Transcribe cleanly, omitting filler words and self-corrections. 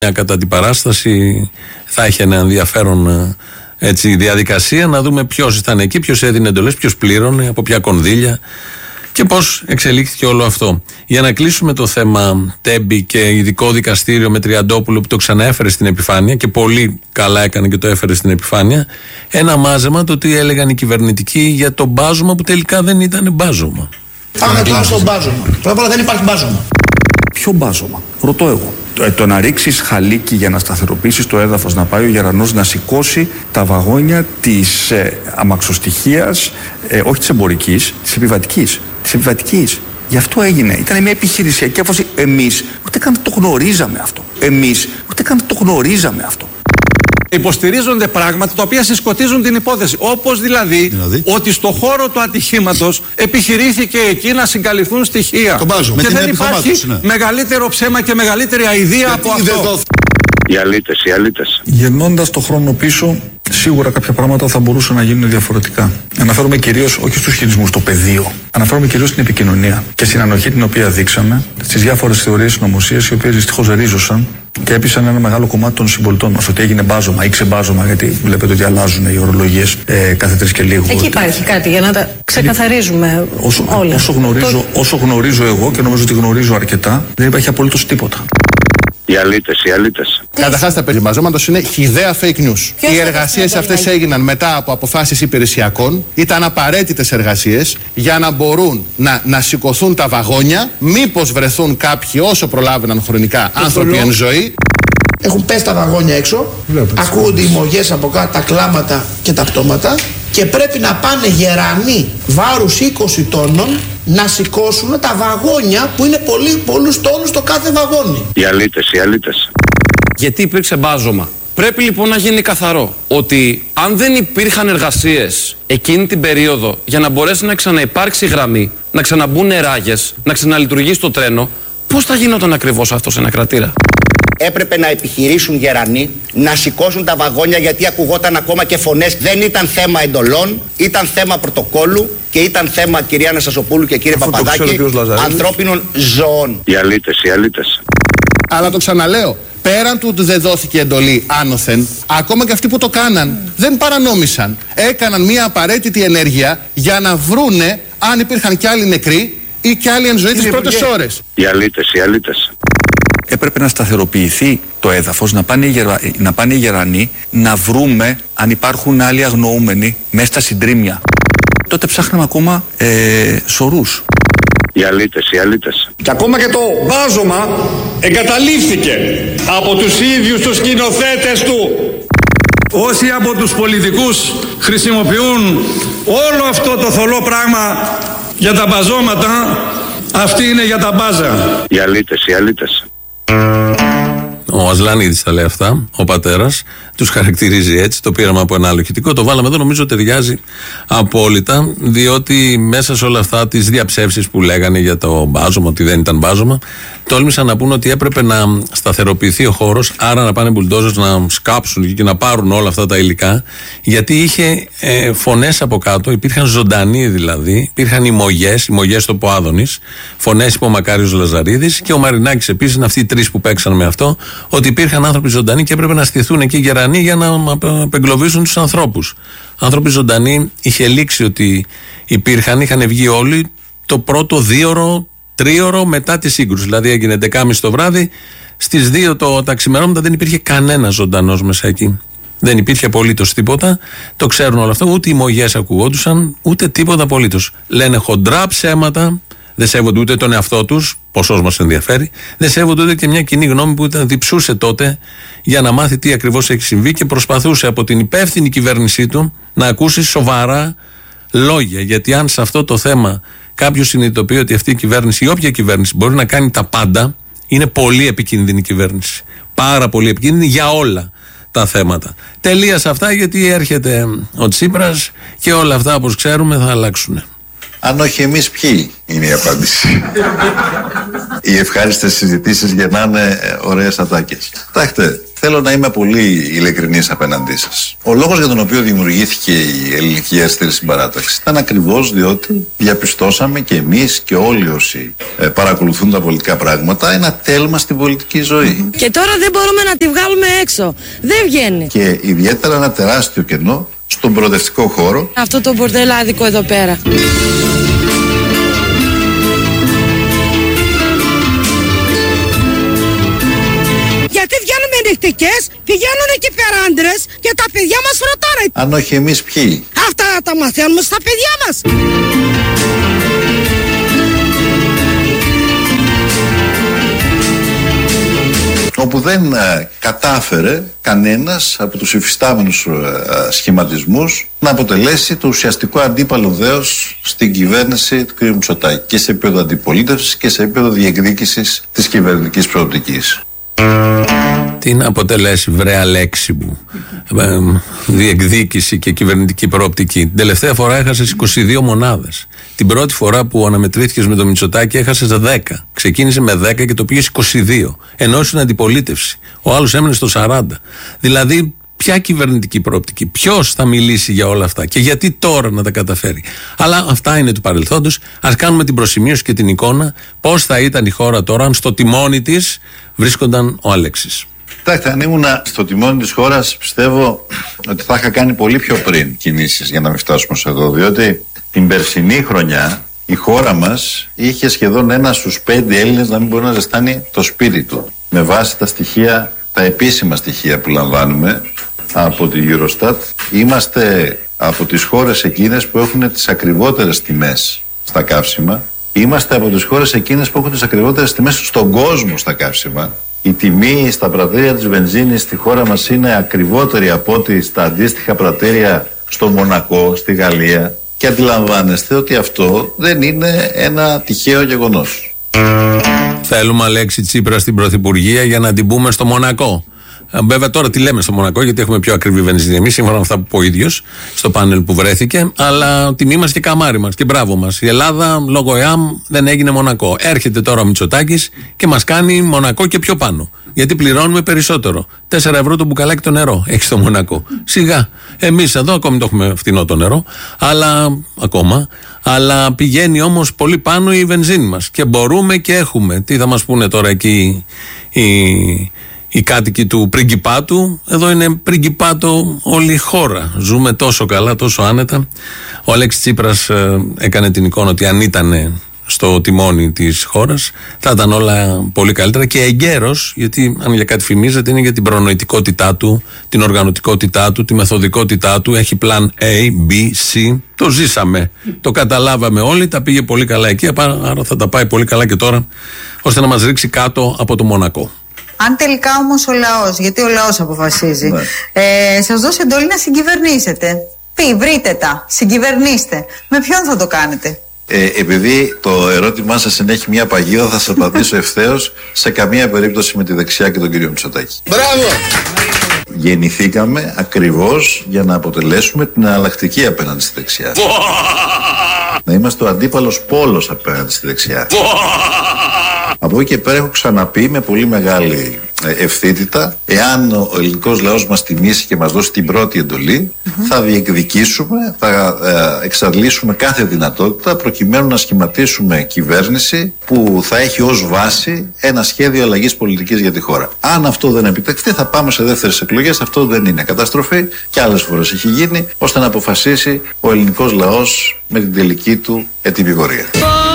Κατά την παράσταση θα έχει ένα ενδιαφέρον διαδικασία να δούμε ποιος ήταν εκεί, ποιος έδινε εντολές, ποιος πλήρωνε, από ποια κονδύλια και πώς εξελίχθηκε όλο αυτό. Για να κλείσουμε το θέμα Τέμπη και ειδικό δικαστήριο με Τριαντόπουλο που το ξαναέφερε στην επιφάνεια και πολύ καλά έκανε και το έφερε στην επιφάνεια, ένα μάζεμα το τι έλεγαν οι κυβερνητικοί για το μπάζωμα που τελικά δεν ήταν μπάζωμα. Πάμε τώρα στο μπάζωμα. Πρώτα απ' όλα δεν υπάρχει μπάζωμα. Ποιο μπάζωμα, ρωτώ εγώ. Το να ρίξεις χαλίκι για να σταθεροποιήσεις το έδαφος, να πάει ο γερανός να σηκώσει τα βαγόνια της αμαξοστοιχείας, όχι της εμπορικής, της επιβατικής. Της επιβατικής. Γι' αυτό έγινε. Ήταν μια επιχειρησιακή απόφαση. Εμείς ούτε καν το γνωρίζαμε αυτό. Υποστηρίζονται πράγματα τα οποία συσκοτίζουν την υπόθεση. Όπως δηλαδή ότι στο χώρο του ατυχήματος επιχειρήθηκε εκεί να συγκαλυφθούν στοιχεία. Και δεν υπάρχει μεγαλύτερο ψέμα και μεγαλύτερη αηδία από αυτό. Οι αλήτες. Γυρνώντας το χρόνο πίσω, σίγουρα κάποια πράγματα θα μπορούσαν να γίνουν διαφορετικά. Αναφέρομαι κυρίως όχι στους χειρισμούς, στο πεδίο. Αναφέρομαι κυρίως στην επικοινωνία και στην ανοχή την οποία δείξαμε στις διάφορες θεωρίες συνωμοσίας, οι οποίες δυστυχώς ρίζωσαν και έπεισαν ένα μεγάλο κομμάτι των συμπολιτών μας. Ότι έγινε μπάζωμα ή ξεμπάζωμα, γιατί βλέπετε ότι αλλάζουν οι ορολογίες κάθε τρεις και λίγο. Εκεί υπάρχει κάτι για να τα ξεκαθαρίζουμε όλα. Όσο γνωρίζω εγώ και νομίζω ότι γνωρίζω αρκετά, δεν υπάρχει απολύτως τίποτα. Οι αλήτες. Καταρχάς τα περί μπαζώματος είναι χυδαία fake news. Οι εργασίες αυτές έγιναν μετά από αποφάσεις υπηρεσιακών. Ήταν απαραίτητες εργασίες για να μπορούν να σηκωθούν τα βαγόνια, μήπως βρεθούν κάποιοι όσο προλάβαιναν χρονικά άνθρωποι εν ζωή. Έχουν πέσει τα βαγόνια έξω, ακούγονται οι μογές από κάτω, τα κλάματα και τα πτώματα και πρέπει να πάνε γερανοί βάρους 20 τόνων να σηκώσουν τα βαγόνια που είναι πολλούς τόνους το κάθε βαγόνι. Οι αλήτες. Γιατί υπήρξε μπάζωμα. Πρέπει λοιπόν να γίνει καθαρό ότι αν δεν υπήρχαν εργασίες εκείνη την περίοδο για να μπορέσει να ξαναυπάρξει γραμμή, να ξαναμπούν ράγες, να ξαναλειτουργήσει το τρένο, πώς θα γινόταν ακριβώς αυτό σε ένα κρατήρα. Έπρεπε να επιχειρήσουν γερανοί, να σηκώσουν τα βαγόνια γιατί ακουγόταν ακόμα και φωνές. Δεν ήταν θέμα εντολών, ήταν θέμα πρωτοκόλου και ήταν θέμα, κυρία Αναστασοπούλου και κύριε Παπαδάκη, ανθρώπινων ζώων. Οι αλήτες. Αλλά το ξαναλέω, πέραν του ότι δεν δόθηκε εντολή άνωθεν, ακόμα και αυτοί που το κάναν δεν παρανόμησαν. Έκαναν μια απαραίτητη ενέργεια για να βρούνε αν υπήρχαν κι άλλοι νεκροί ή κι άλλοι εν ζωή τις πρώτες ώρες. Οι αλήτες. Έπρεπε να σταθεροποιηθεί το έδαφος, να πάνε οι γερανοί, να βρούμε αν υπάρχουν άλλοι αγνοούμενοι μέσα στα συντρίμμια. Τότε ψάχναμε ακόμα σωρούς. Οι αλήτες. Και ακόμα και το μπάζωμα εγκαταλείφθηκε από τους ίδιους τους σκηνοθέτες του. Όσοι από τους πολιτικούς χρησιμοποιούν όλο αυτό το θολό πράγμα για τα μπαζώματα, αυτοί είναι για τα μπάζα. Οι αλήτες. Ο Ασλανίδης τα λέει αυτά, ο πατέρας, τους χαρακτηρίζει έτσι. Το πήραμε από ένα άλλο ηχητικό, το βάλαμε εδώ, νομίζω ταιριάζει απόλυτα, διότι μέσα σε όλα αυτά τις διαψεύσεις που λέγανε για το μπάζωμα, ότι δεν ήταν μπάζωμα, τόλμησαν να πούνε ότι έπρεπε να σταθεροποιηθεί ο χώρος, άρα να πάνε μπουλντόζες να σκάψουν και να πάρουν όλα αυτά τα υλικά, γιατί είχε φωνές από κάτω, υπήρχαν ζωντανοί δηλαδή, υπήρχαν οι μογές στο Ποάδωνης, φωνές είπε ο Μακάριος Λαζαρίδης και ο Μαρινάκης επίσης, είναι αυτοί οι τρεις που παίξαν με αυτό, ότι υπήρχαν άνθρωποι ζωντανοί και έπρεπε να στηθούν εκεί γερανοί για να απεγκλωβίσουν τους ανθρώπους. Άνθρωποι ζωντανοί είχε λήξει ότι είχαν βγει όλοι το πρώτο 2ωρο, 3ωρο μετά τη σύγκρουση. Δηλαδή έγινε 11.30 το βράδυ, στις 2 τα ξημερώματα δεν υπήρχε κανένας ζωντανός μέσα εκεί. Δεν υπήρχε απολύτως τίποτα. Το ξέρουν όλα αυτά. Ούτε οι μογές ακουγόντουσαν, ούτε τίποτα απολύτως. Λένε χοντρά ψέματα. Δεν σέβονται ούτε τον εαυτό τους, ποσός μας ενδιαφέρει. Δεν σέβονται ούτε και μια κοινή γνώμη που διψούσε τότε για να μάθει τι ακριβώς έχει συμβεί και προσπαθούσε από την υπεύθυνη κυβέρνησή του να ακούσει σοβαρά λόγια. Γιατί αν σε αυτό το θέμα κάποιος συνειδητοποιεί ότι αυτή η κυβέρνηση ή όποια κυβέρνηση μπορεί να κάνει τα πάντα, είναι πολύ επικίνδυνη κυβέρνηση. Πάρα πολύ επικίνδυνη για όλα τα θέματα. Τελεία σε αυτά, γιατί έρχεται ο Τσίπρας και όλα αυτά, όπως ξέρουμε, θα αλλάξουν. Αν όχι εμείς, ποιοι είναι η απάντηση. Οι ευχάριστες συζητήσεις γεννάνε ωραίες ατάκες. Κοιτάξτε, θέλω να είμαι πολύ ειλικρινής απέναντί σας. Ο λόγος για τον οποίο δημιουργήθηκε η Ελληνική Αριστερή Συμπαράταξη ήταν ακριβώς διότι διαπιστώσαμε και εμείς και όλοι όσοι παρακολουθούν τα πολιτικά πράγματα ένα τέλμα στην πολιτική ζωή. Και τώρα δεν μπορούμε να τη βγάλουμε έξω. Δεν βγαίνει. Και ιδιαίτερα ένα τεράστιο κενό στον προοδευτικό χώρο. Αυτό το μπορτελάδικο εδώ πέρα. Γιατί βγαίνουμε νυχτικές, πηγαίνουν εκεί πέρα άντρες και τα παιδιά μας ρωτάνε. Αν όχι εμείς ποιοι? Αυτά τα μαθαίνουμε στα παιδιά μας. Όπου δεν κατάφερε κανένας από τους υφιστάμενους σχηματισμούς να αποτελέσει το ουσιαστικό αντίπαλο δέος στην κυβέρνηση του κ. Μητσοτάκη και σε επίπεδο αντιπολίτευσης και σε επίπεδο διεκδίκησης της κυβερνητικής προοπτικής. Τι να αποτελέσει, βρέα λέξη μου, διεκδίκηση και κυβερνητική προοπτική. Την τελευταία φορά έχασες 22 μονάδες. Την πρώτη φορά που αναμετρήθηκες με το Μητσοτάκη έχασες 10. Ξεκίνησε με 10 και το πήγες 22. Ενώ ήσουν αντιπολίτευση. Ο άλλος έμενε στο 40. Δηλαδή, ποια κυβερνητική προοπτική, ποιος θα μιλήσει για όλα αυτά και γιατί τώρα να τα καταφέρει. Αλλά αυτά είναι του παρελθόντος. Ας κάνουμε την προσημείωση και την εικόνα πώς θα ήταν η χώρα τώρα αν στο τιμόνι της βρίσκονταν ο Αλέξης. Κοιτάξτε, αν ήμουν στο τιμόνι της χώρας, πιστεύω ότι θα είχα κάνει πολύ πιο πριν κινήσεις για να μην φτάσουμε σε εδώ. Διότι την περσινή χρονιά η χώρα μας είχε σχεδόν 1 στους 5 Έλληνες να μην μπορεί να ζεστάνει το σπίτι του. Με βάση τα στοιχεία, τα επίσημα στοιχεία που λαμβάνουμε από τη Eurostat, είμαστε από τις χώρες εκείνες που έχουν τις ακριβότερες τιμές στα καύσιμα. Είμαστε από τις χώρες εκείνες που έχουν τις ακριβότερες τιμές στον κόσμο στα καύσιμα. Η τιμή στα πρατήρια της βενζίνης στη χώρα μας είναι ακριβότερη από ό,τι στα αντίστοιχα πρατήρια στο Μονακό, στη Γαλλία. Και αντιλαμβάνεστε ότι αυτό δεν είναι ένα τυχαίο γεγονός. Θέλουμε Αλέξη Τσίπρα στην Πρωθυπουργία για να την πούμε στο Μονακό. Βέβαια τώρα τι λέμε στο Μονακό, γιατί έχουμε πιο ακριβή βενζίνη εμείς, σύμφωνα με αυτά που είπε ο ίδιος στο πάνελ που βρέθηκε. Αλλά τιμή μας και καμάρι μας και μπράβο μας. Η Ελλάδα λόγω ΕΑΜ δεν έγινε Μονακό. Έρχεται τώρα ο Μητσοτάκης και μας κάνει Μονακό και πιο πάνω. Γιατί πληρώνουμε περισσότερο. 4 ευρώ το μπουκαλάκι το νερό έχει στο Μονακό. Σιγά. Εμείς εδώ ακόμη το έχουμε φθηνό το νερό, αλλά πηγαίνει όμως πολύ πάνω η βενζίνη μας. Και μπορούμε και έχουμε. Τι θα μας πούνε τώρα εκεί οι κάτοικοι του Πριγκιπάτου? Εδώ είναι Πριγκιπάτο όλη η χώρα. Ζούμε τόσο καλά, τόσο άνετα. Ο Αλέξης Τσίπρας έκανε την εικόνα ότι αν ήταν στο τιμόνι της χώρας θα ήταν όλα πολύ καλύτερα και εγκαίρος, γιατί αν για κάτι φημίζεται είναι για την προνοητικότητά του, την οργανωτικότητά του, τη μεθοδικότητά του. Έχει πλάν A, B, C. Το ζήσαμε, το καταλάβαμε όλοι, τα πήγε πολύ καλά εκεί, άρα θα τα πάει πολύ καλά και τώρα, ώστε να μας ρίξει κάτω από το Μονακό. Αν τελικά όμως ο λαός, γιατί ο λαός αποφασίζει, σας δώσει εντολή να συγκυβερνήσετε, βρείτε τα, συγκυβερνήστε, με ποιον θα το κάνετε? Επειδή το ερώτημά σας ενέχει μια παγίδα, θα σας απαντήσω ευθέως, σε καμία περίπτωση με τη δεξιά και τον κύριο Μητσοτάκη. Μπράβο! Γεννηθήκαμε ακριβώς για να αποτελέσουμε την εναλλακτική απέναντι στη δεξιά. Να είμαστε ο αντίπαλος πόλος απέναντι στη δεξιά. Από εκεί και πέρα έχω ξαναπεί με πολύ μεγάλη ευθύτητα, εάν ο ελληνικός λαός μας τιμήσει και μας δώσει την πρώτη εντολή, θα διεκδικήσουμε, θα εξαντλήσουμε κάθε δυνατότητα προκειμένου να σχηματίσουμε κυβέρνηση που θα έχει ως βάση ένα σχέδιο αλλαγής πολιτικής για τη χώρα. Αν αυτό δεν επιτευχθεί, θα πάμε σε δεύτερες εκλογές. Αυτό δεν είναι καταστροφή και άλλες φορές έχει γίνει, ώστε να αποφασίσει ο ελληνικός λαός με την τελική του ετοιμιγορία.